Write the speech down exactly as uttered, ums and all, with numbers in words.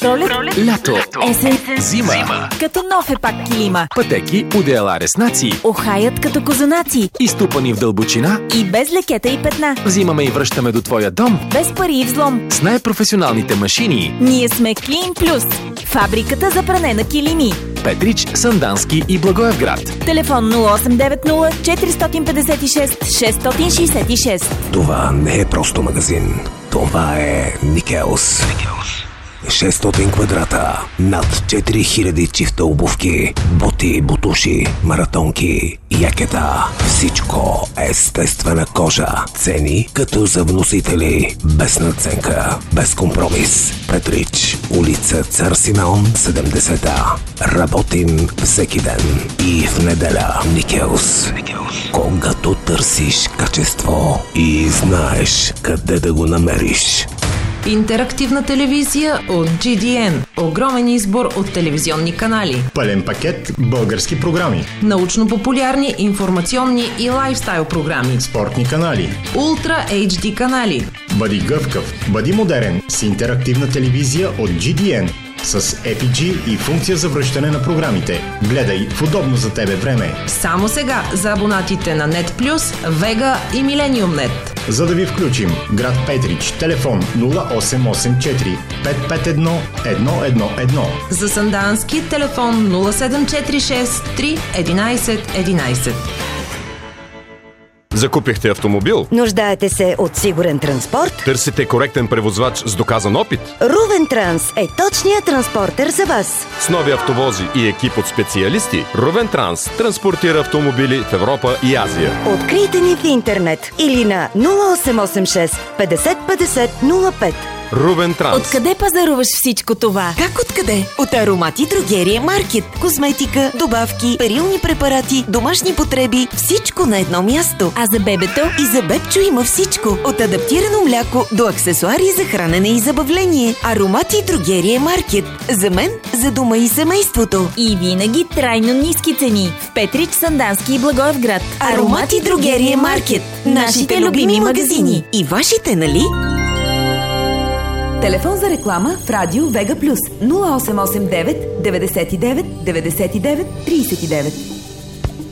Пролет, лято, есен, зима. като нов е пак килима. Пътеки, одеяла, реснаци, Охаят като козунаци. изтупани в дълбочина. И без лекета и петна. Взимаме и връщаме до твоя дом Без пари и взлом. с най-професионалните машини. Ние сме Клин Плюс. Фабриката за пране на килими. Петрич, Сандански и Благоевград. Телефон нула осем девет нула четири пет шест шест шест шест. Това не е просто магазин. Това е Никелс. шестстотин квадрата, над четири хиляди чифта обувки, боти, бутуши, маратонки, якета. Всичко естествена кожа. Цени като за вносители. Без надценка, без компромис. Петрич, улица Цар Симеон, седемдесет. Работим всеки ден и в неделя. Никелс. Когато търсиш качество и знаеш къде да го намериш. Интерактивна телевизия от джи ди ен. Огромен избор от телевизионни канали. Пълен пакет български програми. Научно-популярни, информационни и лайфстайл програми. Спортни канали. Ултра ейч ди канали. Бъди гъвкав, бъди модерен с интерактивна телевизия от джи ди ен. С ей пи джи и функция за връщане на програмите. Гледай в удобно за тебе време. Само сега за абонатите на Net Plus, Vega и Millennium Net. За да ви включим, град Петрич, телефон нула осем осем четири пет пет едно едно едно едно. За Сандански телефон нула седем четири шест три единайсет единайсет. Закупихте автомобил? Нуждаете се от сигурен транспорт? Търсите коректен превозвач с доказан опит? Рувен Транс е точният транспортер за вас. С нови автовози и екип от специалисти, Рувен Транс транспортира автомобили в Европа и Азия. Открийте ни в интернет или на нула осем осем шест петдесет петдесет нула пет. Рувен Транс. Откъде пазаруваш всичко това? Как откъде? От Аромати Дрогерия Маркет. Козметика, добавки, перилни препарати, домашни потреби. Всичко на едно място. А за бебето? И за бебчо има всичко. От адаптирано мляко до аксесуари за хранене и забавление. Аромати Дрогерия Маркет. За мен, за дома и семейството. И винаги трайно ниски цени. В Петрич, Сандански и Благоевград. Аромати Дрогерия Маркет. Нашите любими магазини. И вашите, нали? Телефон за реклама в радио Вега Плюс нула осем осем девет деветдесет и девет деветдесет и девет трийсет и девет.